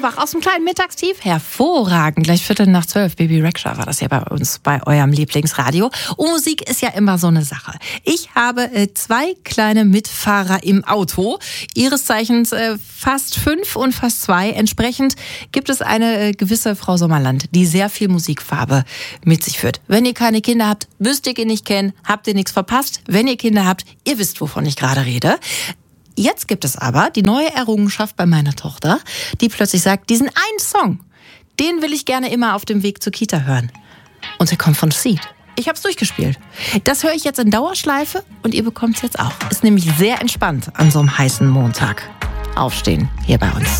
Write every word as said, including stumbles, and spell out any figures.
wach aus dem kleinen Mittagstief? Hervorragend. Gleich Viertel nach zwölf. Baby Rexha war das ja bei uns, bei eurem Lieblingsradio. Und Musik ist ja immer so eine Sache. Ich habe äh, zwei kleine Mitfahrer im Auto. Ihres Zeichens äh, fast fünf und fast zwei. Entsprechend gibt es eine äh, gewisse Frau Sommerland, die sehr viel Musikfarbe mit sich führt. Wenn ihr keine Kinder habt, müsst ihr ihn nicht kennen, habt ihr nichts verpasst. Wenn ihr Kinder habt, ihr wisst, wovon ich gerade rede. Jetzt gibt es aber die neue Errungenschaft bei meiner Tochter, die plötzlich sagt, diesen einen Song, den will ich gerne immer auf dem Weg zur Kita hören. Und der kommt von Seed. Ich habe es durchgespielt. Das höre ich jetzt in Dauerschleife und ihr bekommt es jetzt auch. Ist nämlich sehr entspannt an so einem heißen Montag. Aufstehen hier bei uns.